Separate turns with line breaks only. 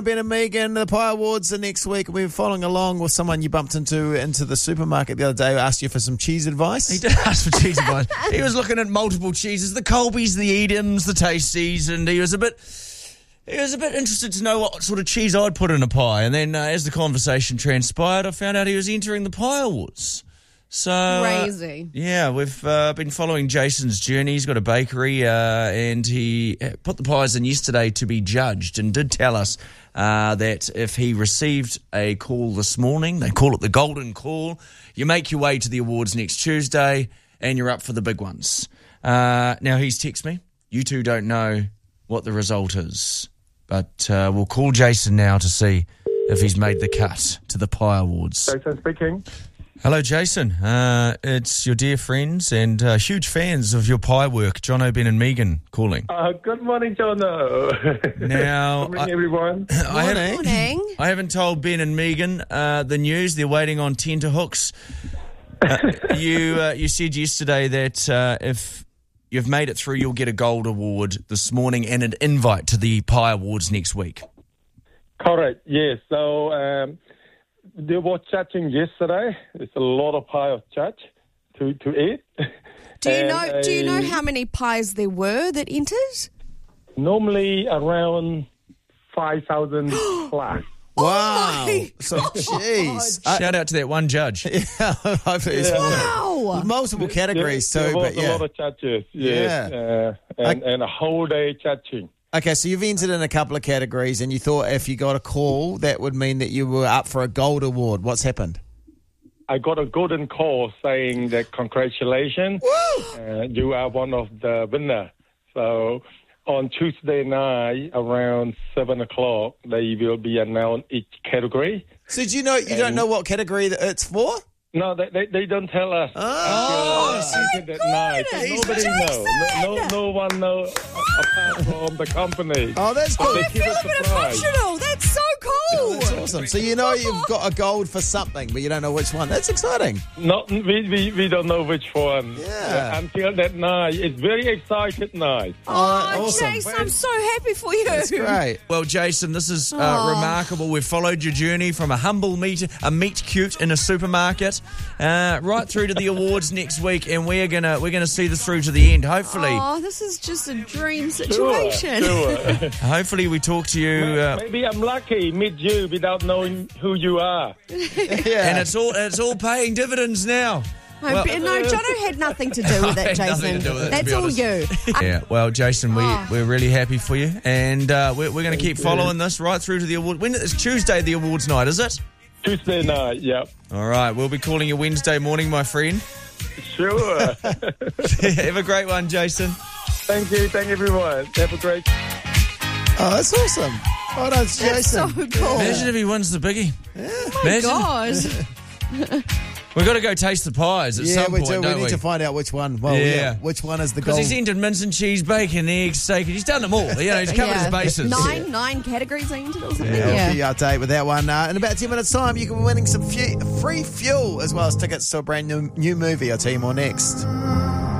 Ben and Megan, the Pie Awards are next week. We're following along with someone you bumped into the supermarket the other day who asked you for some cheese advice.
He did ask for cheese advice. He was looking at multiple cheeses, the Colbys, the Edams, the Tasties, and he was a bit interested to know what sort of cheese I'd put in a pie. And then as the conversation transpired, I found out he was entering the Pie Awards. So
crazy.
Yeah, we've been following Jason's journey. He's got a bakery and he put the pies in yesterday to be judged and did tell us that if he received a call this morning, they call it the golden call, you make your way to the awards next Tuesday and you're up for the big ones. Now he's texted me. You two don't know what the result is, but we'll call Jason now to see if he's made the cut to the Pie Awards.
Jason speaking.
Hello, Jason. It's your dear friends and huge fans of your pie work, Jono, Ben and Megan, calling.
Good morning, Jono.
Now,
Good morning, everyone.
Morning.
I haven't told Ben and Megan the news. They're waiting on tenterhooks. You said yesterday that if you've made it through, you'll get a gold award this morning and an invite to the Pie Awards next week.
Correct, yes. So there was judging yesterday. It's a lot of pie of judge to eat.
Do you know how many pies there were that entered?
Normally around 5,000 plus.
Wow.
my
So, jeez.
Shout out to that one judge.
Yeah, hopefully it's
Wow.
multiple categories
There
too,
was
but yeah.
a lot of judges, yes. And a whole day judging.
Okay, so you've entered in a couple of categories and you thought if you got a call, that would mean that you were up for a gold award. What's happened?
I got a golden call saying that congratulations, you are one of the winners. So on Tuesday night around 7 o'clock, they will be announced each category.
So do you know you don't know what category that it's for?
No, they don't tell us. Until that night. Nobody knows. No one knows apart from the company.
Oh, that's
So
cool.
they
I
keep
feel
it
a bit
surprise.
emotional. That's so cool.
That's awesome. So you know you've got a gold for something, but you don't know which one. That's exciting.
We don't know which one.
Yeah.
Until that night. It's very excited night.
Oh,
awesome.
Jason, I'm so happy for you.
That's great.
Well, Jason, this is remarkable. We've followed your journey from a humble meat cute in a supermarket right through to the awards next week, and we're gonna see this through to the end. Hopefully,
Oh, this is just a dream situation.
Sure.
hopefully we talk to you.
Maybe I'm lucky meet you without knowing who you are.
Yeah.
And it's all paying dividends now.
No, Jono had nothing to do with
I
it,
had nothing
Jason.
to do with it, to
That's
be
all
honest.
you.
Yeah, well, Jason, we're really happy for you, and we're going to keep following this right through to the award. When it's Tuesday, the awards night, is it?
Tuesday night, yep.
All right, we'll be calling you Wednesday morning, my friend.
Sure.
Have a great one, Jason.
Thank you. Thank everyone. Have a great...
Oh, that's awesome. Oh, no, it's
That's so
Jason.
cool.
Imagine if he wins the biggie. Imagine.
God.
We've got to go taste the pies at
Yeah,
some
we
point,
do. We
don't
need
we?
to find out which one. Well,
Yeah.
yeah. Which one is the
Because
gold?
he's entered mince and cheese, bacon, eggs, steak. He's done them all. You know, he's covered his bases.
Nine categories I entered or something.
Yeah, we'll keep you updated with that one. In about 10 minutes' time, you can be winning some free fuel as well as tickets to a brand new movie. I'll tell you more next.